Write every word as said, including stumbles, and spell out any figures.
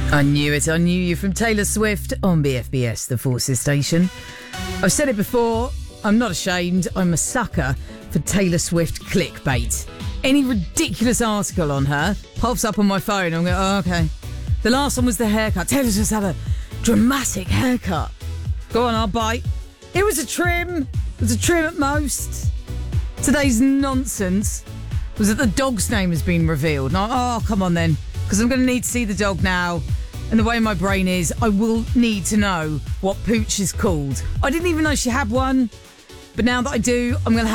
I knew it, I knew you from Taylor Swift on B F B S, the Forces station. I've said it before, I'm not ashamed, I'm a sucker for Taylor Swift clickbait. Any ridiculous article on her pops up on my phone, I'm going, oh, okay. The last one was the haircut. Taylor Swift had a dramatic haircut. Go on, I'll bite. It was a trim, it was a trim at most. Today's nonsense was that the dog's name has been revealed. Now, oh, come on then, because I'm going to need to see the dog now. And the way my brain is, I will need to know what Pooch is called. I didn't even know she had one, but now that I do, I'm going to have